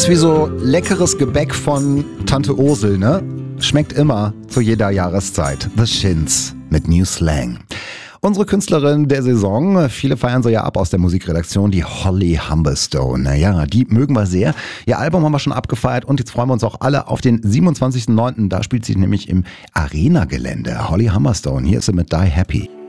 Ist wie so leckeres Gebäck von Tante Ursel, ne? Schmeckt immer zu jeder Jahreszeit. The Shins mit New Slang. Unsere Künstlerin der Saison, viele feiern sie ja ab aus der Musikredaktion, die Holly Humberstone. Naja, die mögen wir sehr. Ihr Album haben wir schon abgefeiert und jetzt freuen wir uns auch alle auf den 27.09. Da spielt sie nämlich im Arena-Gelände. Holly Humberstone, hier ist sie mit Die Happy.